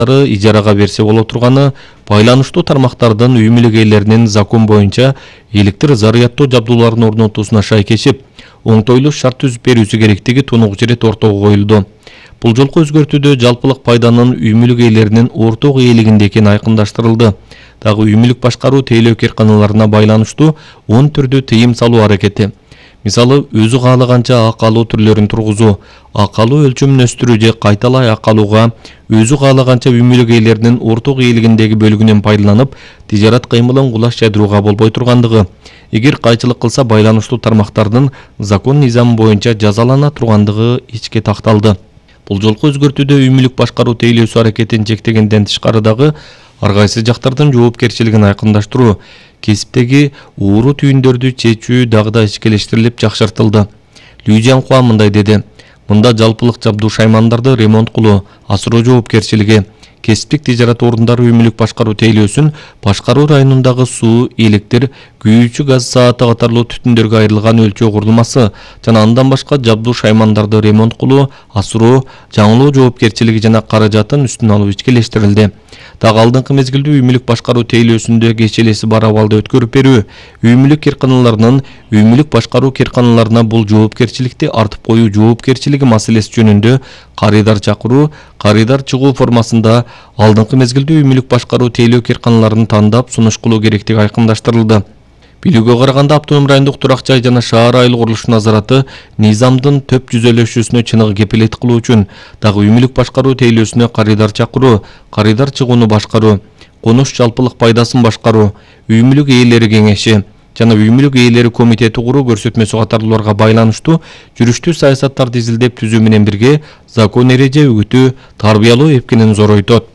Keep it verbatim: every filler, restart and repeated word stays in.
ижарага берсе боло турганы, байланыштуу тармактардын үй мүлк ээлеринин закон боюнча электр заряддоо жабдууларын орнотуусуна шайкешип, оңтойлуу шарт түзүп берүүсү керектиги тунугу ирет ортого коюлду. Бул жолку өзгөртүүдө жалпылык пайданын үй мүлк ээлеринин орток ээлигинде экени айкындаштырылды. Дагы үй мүлк башкаруу тейлөө кыйрканаларына байланыштуу он түрдүү тыйым салуу аракети. Мисалы, өзү каалаганча акы алуу түрлөрүн тургузуу, акы алуу өлчөмүн өстүрүү же кайталай акы алууга, өзү каалаганча үй мүлк ээлеринин орток ээлигиндеги бөлүгүнөн пайдаланып, тижарат кыймылын кулаш жайдырууга болбой тургандыгы. Эгер кайчылык кылса, байланыштуу тармактардын закон низамы боюнча жазалана тургандыгы ичке такталды. Бул жолку өзгөртүүдө үй мүлк башкаруу тейлөөсү аракетин чектегенден тышкары дагы ар кайсы жактардын жоопкерчилигин айкындаштыруу, кесиптеги ууру түйүндөрдү чечүү дагы да ичкелештирилип жакшыртылды. Лүү Жианхуа мындай деди: мында жалпылык жабдуу шаймандарды ремонт кылуу, асыроо жоопкерчилиги, кесиптик тижарат орундары үй мүлк башкаруу тейлөөсүн башкаруу районундагы суу, электр, күйүүчү газ сааты катарлуу түтүндөргө айрылган өлчөө курулмасы жана андан башка жабдуу шаймандарды ремонт кылуу, асыроо, жаңылоо жоопкерчилиги жана каражатын үстүнө алуу ичкелештирилди. Дагы алдыңкы мезгилде үй мүлк башкаруу тейлөөсүндө кечелеси бар абалды өткөрүп берүү, үй мүлк кыйрканаларынын үй мүлк башкаруу кыйрканаларына бул жоопкерчиликти артып коюу жоопкерчилиги маселеси жөнүндө карыйдар чакыруу, карыйдар чыгуу формасында алдыңкы мезгилде үй мүлк башкаруу тейлөө кыйрканаларын тандап сунуш кылуу керектиги айкындаштырылды. Билүүгө караганда автоном райондук турак жай жана шаар айыл курулуш назараты низамдын төп жүзөлөшүүсүнө чыныгы кепилет кылуу үчүн дагы үй мүлк башкаруу тейлөөсүнө карыйдар чакыруу, карыйдар чыгууну башкаруу, конуш жалпылык пайдасын башкаруу, үй мүлк ээлери кеңеши жана үй мүлк ээлери комитети куруу көрсөтмөсү катарлууларга байланыштуу жүрүштүү саясаттарды изилдеп түзүү менен бирге закон эреже үгүтү, тарбиялоо эпкинин зоройтот.